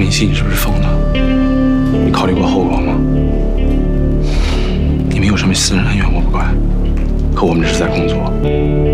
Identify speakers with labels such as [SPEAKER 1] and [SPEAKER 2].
[SPEAKER 1] 林夕，你是不是疯了？你考虑过后果吗？你们有什么私人恩怨我不管，可我们这是在工作。